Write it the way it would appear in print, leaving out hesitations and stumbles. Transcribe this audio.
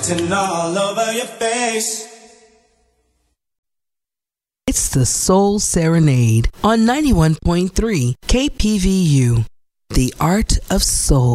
written all over your face. It's the Soul Serenade on 91.3 KPVU, the art of soul.